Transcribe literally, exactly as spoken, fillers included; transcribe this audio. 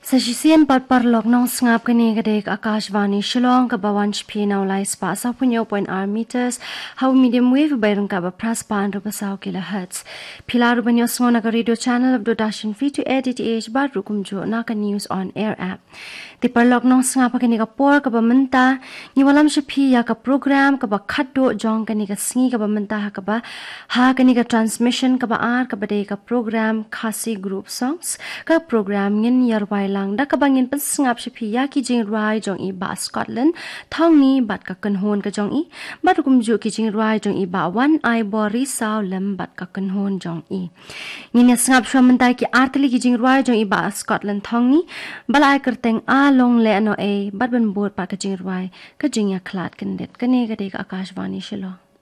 Sasisian pat parlok nong sngap kani kadek Akashvani Shillong ka bawan shpi naw lai spa sa punyo point r meters how medium wave bayrung ka ba praspan ru basaw kilohertz pilar banyo sngona ka radio channel of dodashin free to edit age bar rukum jo na ka news on air app ti parlok nong sngap kani ka por ka ba menta ni walam shpi ya ka program ka ba khatdo jong kani ka sngi ka ba menta ha ka ba ha kani ka transmission ka ba ar ka ba de ka program khasi group songs ka program ngin yarwai lang da kabangin pan sngap shipi ya ki jing rai jong i ba Scotland thong ni bat ka kan hon ka jong i bat kum ju ki jing rai jong i ba one eye bori saw lem bat ka kan hon jong i ngin sngap shwaman tai ki artli ki jing rai jong i ba Scotland thong ni balai kerteng a long le no e bat ban bor pa ka jing rai ka jing ya khlat kan det kane ka de Akashvani Shillong.